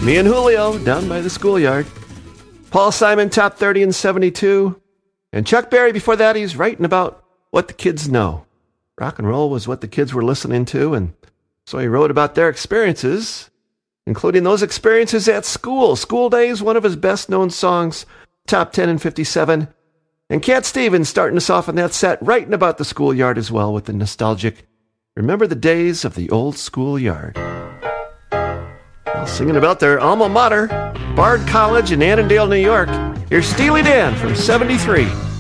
Me and Julio down by the schoolyard. Paul Simon, top 30 in 72. And Chuck Berry, before that, he's writing about what the kids know. Rock and roll was what the kids were listening to, and so he wrote about their experiences, including those experiences at school. School Days, one of his best-known songs, top 10 in 57. And Cat Stevens starting us off on that set, writing about the schoolyard as well with the nostalgic Remember the Days of the Old Schoolyard. Well, singing about their alma mater, Bard College in Annandale, New York. Here's Steely Dan from 73.